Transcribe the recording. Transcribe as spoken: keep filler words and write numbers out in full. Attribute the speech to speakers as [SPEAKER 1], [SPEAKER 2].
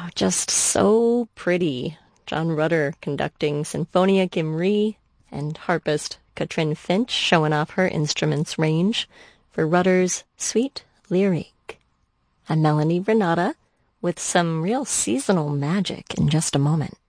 [SPEAKER 1] just so pretty. John Rutter conducting Sinfonia Gimri, and harpist Katrin Finch showing off her instrument's range for Rutter's Sweet Lyric. I'm Melanie Renata with some real seasonal magic in just a moment.